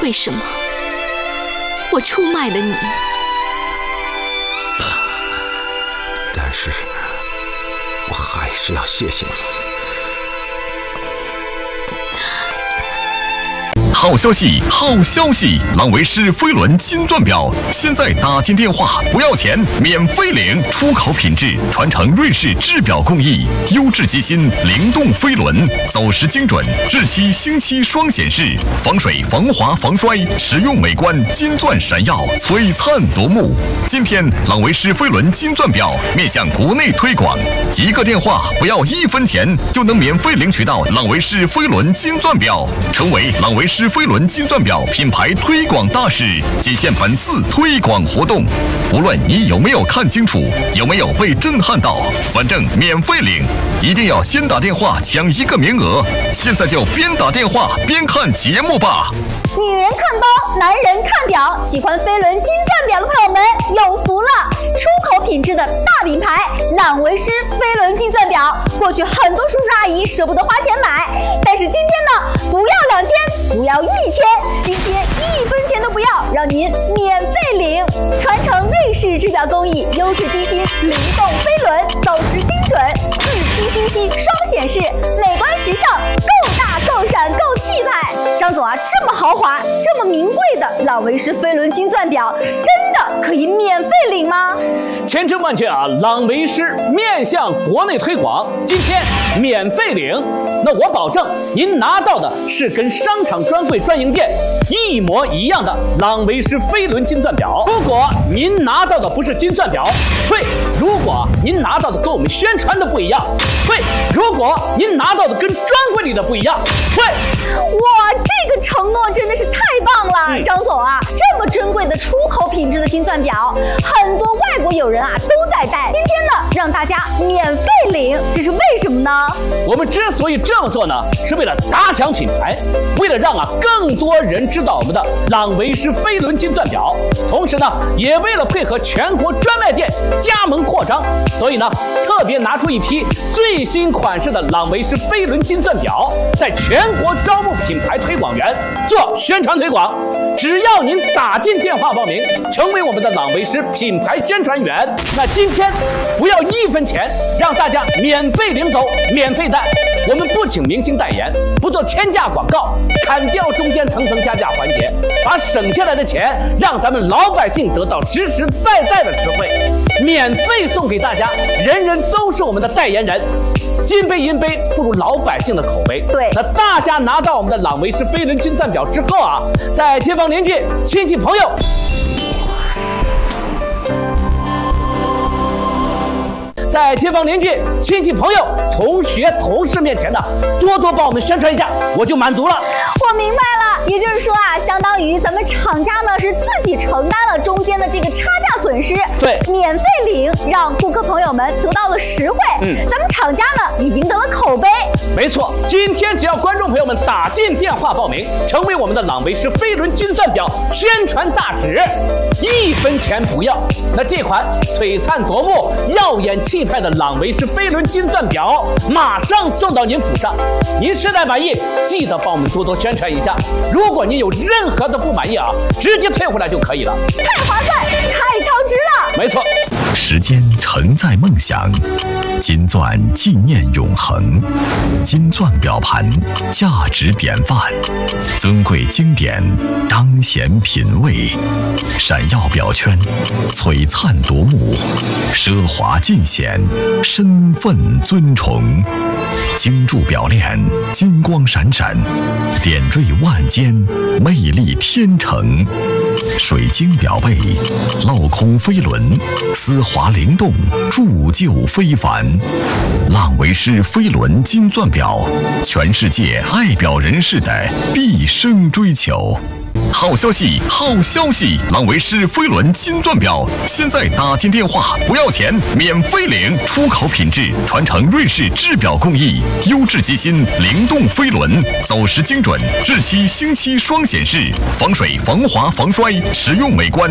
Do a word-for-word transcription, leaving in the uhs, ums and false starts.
为什么我出卖了你？ 但是我还是要谢谢你。 好消息，好消息！朗维诗飞轮金钻表现在打进电话不要钱，免费领，出口品质，传承瑞士制表工艺，优质机芯，灵动飞轮，走时精准，日期星期双显示，防水、防滑、防摔，实用美观，金钻闪耀，璀璨夺目。今天，朗维诗飞轮金钻表面向国内推广，一个电话不要一分钱，就能免费领取到朗维诗飞轮金钻表，成为朗维诗飞轮金钻表品牌推广大使，仅限本次推广活动。无论你有没有看清楚，有没有被震撼到，反正免费领，一定要先打电话抢一个名额。现在就边打电话边看节目吧。 女人看包，男人看表，喜欢飞轮金钻表的朋友们有福了！出口品质的大品牌朗维诗飞轮金钻表，过去很多叔叔阿姨舍不得花钱买，但是今天呢，不要两千，不要一千，今天一分钱都不要，让您免费领，传承瑞士制表工艺，优质机芯，灵动飞轮，走时精准，日期星期双显示，美观时尚，够大够闪够气派。张总啊，这么豪华，这么名贵的朗维诗飞轮金钻表，真的可以免费领吗？ 千真万确啊！朗维诗面向国内推广，今天免费领。那我保证，您拿到的是跟商场专柜专营店一模一样的朗维诗飞轮金钻表。如果您拿到的不是金钻表，退；如果您拿到的跟我们宣传的不一样，退；如果您拿到的跟专柜里的不一样，退。 哇，这个承诺真的是太棒了，嗯、张总啊，这么珍贵的出口品质的金钻表，很多外国友人啊都在戴。今天呢，让大家免费领，这是为什么呢？ 我们之所以这么做呢，是为了打响品牌，为了让啊更多人知道我们的朗维诗飞轮金钻表，同时呢，也为了配合全国专卖店加盟扩张，所以呢，特别拿出一批最新款式的朗维诗飞轮金钻表，在全国招募品牌推广员做宣传推广。只要您打进电话报名，成为我们的朗维诗品牌宣传员，那今天不要一分钱，让大家免费领走，免费戴。我们不请明星代言，不做天价广告，砍掉中间层层加价环节，把省下来的钱让咱们老百姓得到实实在在的实惠，免费送给大家，人人都是我们的代言人。金杯银杯不如老百姓的口碑。 对， 那大家拿到我们的朗维诗飞轮金钻表之后啊，在街坊邻居、亲戚朋友。在街坊邻居、亲戚朋友、同学、同事面前呢，多多帮我们宣传一下，我就满足了。 我明白了，也就是说啊，相当于咱们厂家呢是自己承担了中间的这个差价损失， 对， 免费领，让顾客朋友们得到了实惠，嗯，咱们厂家呢也赢得了口碑。 没错，今天只要观众朋友们打进电话报名，成为我们的朗维诗飞轮金钻表宣传大使，一分钱不要。那这款璀璨夺目、耀眼气派的朗维诗飞轮金钻表马上送到您府上。您实在满意，记得帮我们多多宣传一下。如果您有任何的不满意啊，直接退回来就可以了。 太划算，太超值了。 没错， 时间承载梦想，金钻纪念永恒，金钻表盘价值典范，尊贵经典彰显品味，闪耀表圈璀璨夺目，奢华尽显身份尊崇，精铸表链金光闪闪，点缀万间魅力天成，水晶表背镂空飞轮，丝滑灵动铸就非凡。朗维诗飞轮金钻表，全世界爱表人士的毕生追求。好消息，好消息！朗维诗飞轮金钻表现在打进电话不要钱，免费领，出口品质，传承瑞士制表工艺，优质机芯，灵动飞轮，走时精准，日期星期双显示，防水、防滑、防摔，实用美观。